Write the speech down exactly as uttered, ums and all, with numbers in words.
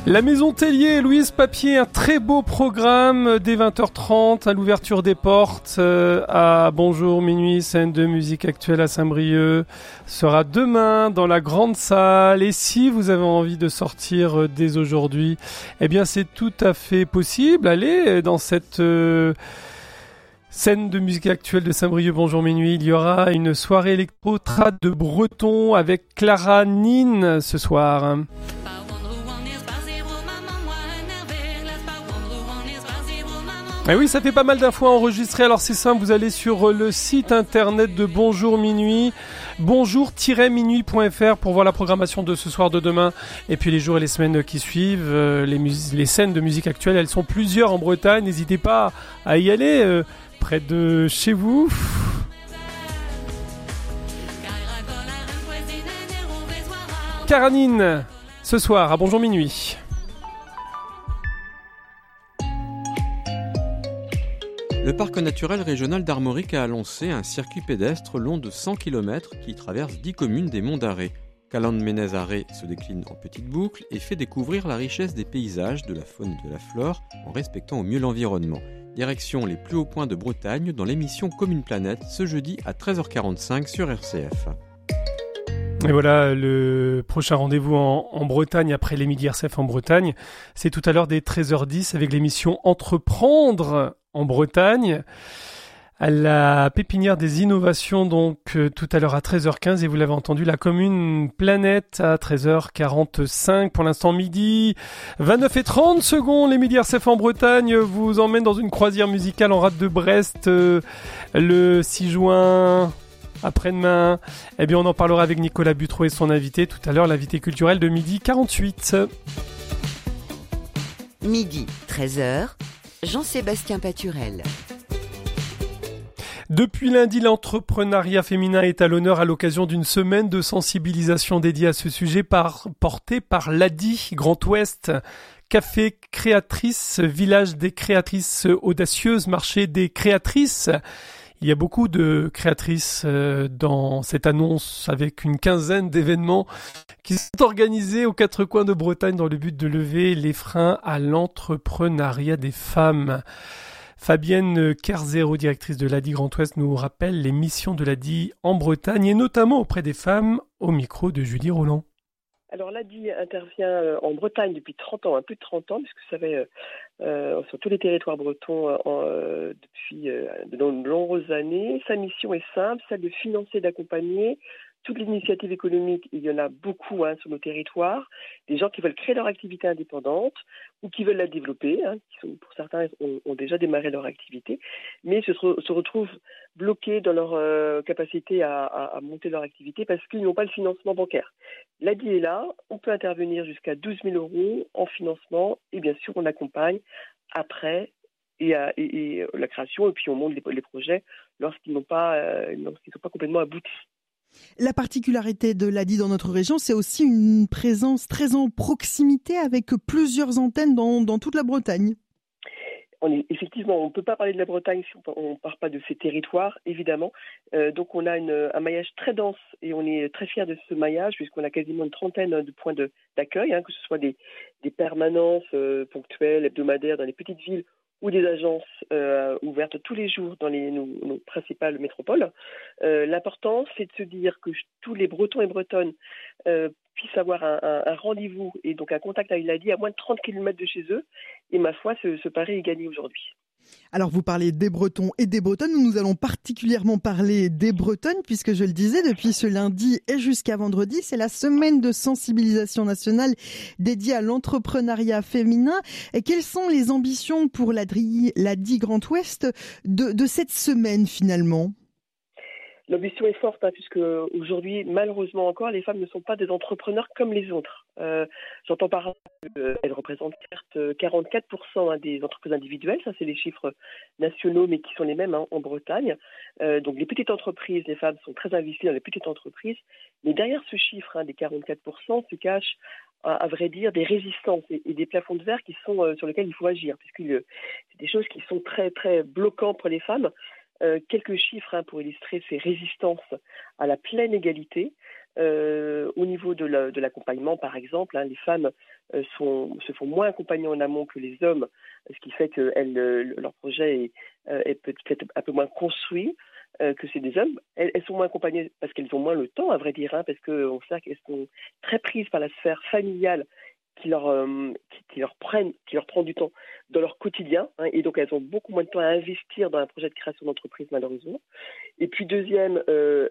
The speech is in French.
La Maison Tellier, Louise Papier, un très beau programme dès vingt heures trente à l'ouverture des portes euh, à Bonjour Minuit, scène de musique actuelle à Saint-Brieuc, sera demain dans la grande salle. Et si vous avez envie de sortir euh, dès aujourd'hui, eh bien c'est tout à fait possible. Allez dans cette euh, scène de musique actuelle de Saint-Brieuc, Bonjour Minuit. Il y aura une soirée électro-trad de breton avec Clara Nin ce soir. Et oui, ça fait pas mal d'infos à enregistrer, alors c'est simple, vous allez sur le site internet de Bonjour Minuit, bonjour tiret minuit point f r pour voir la programmation de ce soir, de demain, et puis les jours et les semaines qui suivent. Euh, les, mus- les scènes de musique actuelle, elles sont plusieurs en Bretagne, n'hésitez pas à y aller, euh, près de chez vous. Karanine, ce soir à Bonjour Minuit. Le parc naturel régional d'Armorique a lancé un circuit pédestre long de cent kilomètres qui traverse dix communes des Monts d'Arrée. Calandes-Ménez-Arrée se décline en petites boucles et fait découvrir la richesse des paysages, de la faune et de la flore en respectant au mieux l'environnement. Direction les plus hauts points de Bretagne dans l'émission Commune Planète ce jeudi à treize heures quarante-cinq sur R C F. Et voilà, le prochain rendez-vous en, en Bretagne, après les Midi R C F en Bretagne, c'est tout à l'heure dès treize heures dix avec l'émission Entreprendre en Bretagne, à la pépinière des innovations, donc euh, tout à l'heure à treize heures quinze, et vous l'avez entendu, la commune Planète à treize heures quarante-cinq. Pour l'instant, midi vingt-neuf et trente secondes, les Midi R C F en Bretagne vous emmènent dans une croisière musicale en rade de Brest euh, le six juin. Après-demain, eh bien on en parlera avec Nicolas Butreau et son invité tout à l'heure, l'invité culturel de midi quarante-huit. Midi, treize heures, Jean-Sébastien Paturel. Depuis lundi, l'entrepreneuriat féminin est à l'honneur à l'occasion d'une semaine de sensibilisation dédiée à ce sujet par, portée par l'A D I Grand Ouest. Café créatrice, village des créatrices audacieuses, marché des créatrices. Il y a beaucoup de créatrices euh, dans cette annonce avec une quinzaine d'événements qui sont organisés aux quatre coins de Bretagne dans le but de lever les freins à l'entrepreneuriat des femmes. Fabienne Kerzero, directrice de l'A D I Grand Ouest, nous rappelle les missions de l'A D I en Bretagne et notamment auprès des femmes, au micro de Julie Roland. Alors l'A D I intervient en Bretagne depuis trente ans, un peu de trente ans, puisque ça fait euh, sur tous les territoires bretons euh, depuis euh, de nombreuses années. Sa mission est simple, celle de financer, d'accompagner toutes les initiatives économiques. Il y en a beaucoup hein, sur nos territoires, des gens qui veulent créer leur activité indépendante ou qui veulent la développer, hein, qui sont, pour certains ont, ont déjà démarré leur activité, mais se, se retrouvent bloqués dans leur euh, capacité à, à, à monter leur activité parce qu'ils n'ont pas le financement bancaire. L'A D I est là, on peut intervenir jusqu'à douze mille euros en financement et bien sûr on accompagne après et, à, et, et la création et puis on monte les, les projets lorsqu'ils n'ont pas, euh, lorsqu'ils sont pas complètement aboutis. La particularité de l'A D I dans notre région, c'est aussi une présence très en proximité avec plusieurs antennes dans, dans toute la Bretagne. On est, effectivement, on ne peut pas parler de la Bretagne si on ne part pas de ces territoires, évidemment. Euh, donc on a une, un maillage très dense et on est très fiers de ce maillage puisqu'on a quasiment une trentaine de points de, d'accueil, hein, que ce soit des, des permanences euh, ponctuelles, hebdomadaires dans les petites villes ou des agences euh, ouvertes tous les jours dans les, nos, nos principales métropoles. Euh, l'important, c'est de se dire que tous les Bretons et Bretonnes euh, puissent avoir un, un, un rendez-vous et donc un contact avec l'A D I à moins de trente kilomètres de chez eux. Et ma foi, ce, ce pari est gagné aujourd'hui. Alors vous parlez des Bretons et des Bretonnes, nous allons particulièrement parler des Bretonnes puisque je le disais, depuis ce lundi et jusqu'à vendredi, c'est la semaine de sensibilisation nationale dédiée à l'entrepreneuriat féminin. Et quelles sont les ambitions pour l'A D I, l'A D I Grand Ouest de, de cette semaine finalement ? L'ambition est forte, hein, puisque aujourd'hui, malheureusement encore, les femmes ne sont pas des entrepreneurs comme les autres. Euh, j'entends par là qu'elles représentent certes quarante-quatre pour cent hein, des entreprises individuelles, ça c'est les chiffres nationaux, mais qui sont les mêmes hein, en Bretagne. Euh, donc les petites entreprises, les femmes sont très investies dans les petites entreprises, mais derrière ce chiffre hein, des quarante-quatre pour cent se cachent à, à vrai dire des résistances et, et des plafonds de verre qui sont euh, sur lesquels il faut agir, puisque euh, c'est des choses qui sont très très bloquantes pour les femmes. Euh, quelques chiffres hein, pour illustrer ces résistances à la pleine égalité. Euh, au niveau de, la, de l'accompagnement, par exemple, hein, les femmes euh, sont, se font moins accompagner en amont que les hommes, ce qui fait que elles, euh, leur projet est, euh, est peut-être un peu moins construit euh, que c'est des hommes. Elles, elles sont moins accompagnées parce qu'elles ont moins le temps, à vrai dire, hein, parce qu'on sait qu'elles sont très prises par la sphère familiale qui leur, euh, qui, qui leur prennent, qui leur prend du temps dans leur quotidien, hein, et donc elles ont beaucoup moins de temps à investir dans un projet de création d'entreprise, malheureusement. Et puis deuxième, euh,